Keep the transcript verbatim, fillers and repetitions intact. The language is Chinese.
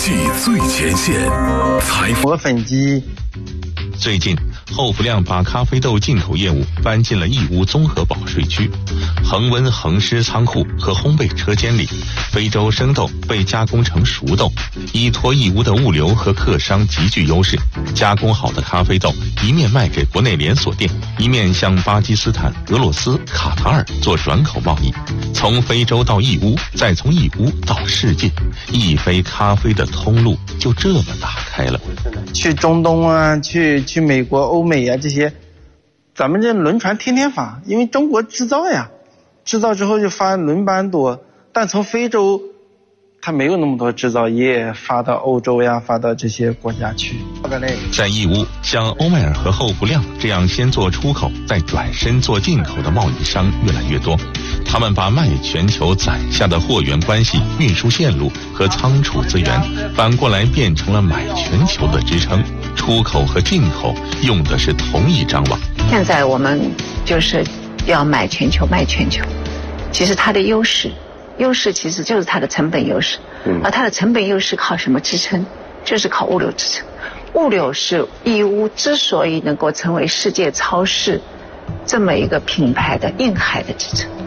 技最前线，财富粉机。 最近，后福亮把咖啡豆进口业务搬进了义乌综合保税区，恒温恒湿仓库和烘焙车间里，非洲生豆被加工成熟豆，依托义乌的物流和客商极具优势，加工好的咖啡豆一面卖给国内连锁店，一面向巴基斯坦、俄罗斯、卡塔尔做转口贸易，从非洲到义乌，再从义乌到世界，一杯咖啡的通路就这么打开了。 去中东啊，去去美国、欧美啊这些，咱们这轮船天天发，因为中国制造呀，制造之后就发轮班多，但从非洲，它没有那么多制造业，发到欧洲呀，发到这些国家去。 在义乌，像欧迈尔和后福亮这样先做出口再转身做进口的贸易商越来越多，他们把卖全球攒下的货源关系、运输线路和仓储资源反过来变成了买全球的支撑，出口和进口用的是同一张网。 现在我们就是要买全球卖全球，其实它的优势优势其实就是它的成本优势，而它的成本优势靠什么支撑？就是靠物流支撑。物流是义乌之所以能够成为世界超市这么一个品牌的硬海的支撑。